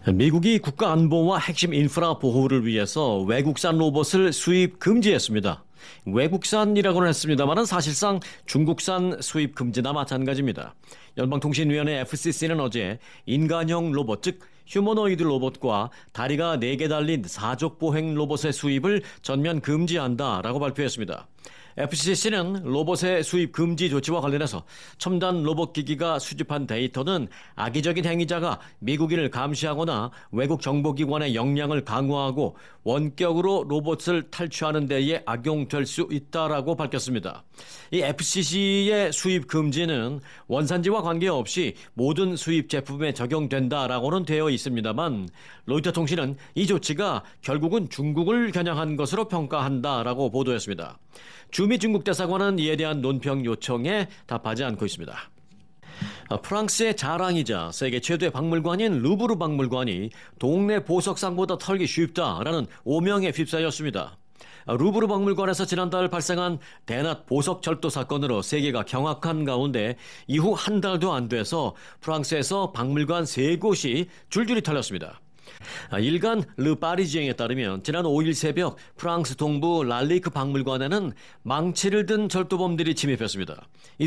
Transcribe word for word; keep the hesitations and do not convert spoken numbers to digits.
미국이 국가 안보와 핵심 인프라 보호를 위해서 외국산 로봇을 수입 금지했습니다. 외국산이라고는 했습니다만 사실상 중국산 수입 금지나 마찬가지입니다. 연방통신위원회 에프씨씨는 어제 인간형 로봇, 즉 휴머노이드 로봇과 다리가 네 개 달린 사족보행 로봇의 수입을 전면 금지한다라고 발표했습니다. 에프씨씨는 로봇의 수입 금지 조치와 관련해서 첨단 로봇 기기가 수집한 데이터는 악의적인 행위자가 미국인을 감시하거나 외국 정보기관의 역량을 강화하고 원격으로 로봇을 탈취하는 데에 악용될 수 있다라고 밝혔습니다. 이 에프씨씨의 수입 금지는 원산지와 관계없이 모든 수입 제품에 적용된다라고는 되어 있습니다만 로이터 통신은 이 조치가 결국은 중국을 겨냥한 것으로 평가한다라고 보도했습니다. 주미 중국 대사관은 이에 대한 논평 요청에 답하지 않고 있습니다. 프랑스의 자랑이자 세계 최대의 박물관인 루브르 박물관이 동네 보석상보다 털기 쉽다라는 오명에 휩싸였습니다. 루브르 박물관에서 지난달 발생한 대낮 보석 절도 사건으로 세계가 경악한 가운데 이후 한 달도 안 돼서 프랑스에서 박물관 세 곳이 줄줄이 털렸습니다. 일간 르 파리지앵에 따르면 지난 오일 새벽 프랑스 동부 랄리크 박물관에는 망치를 든 절도범들이 침입했습니다.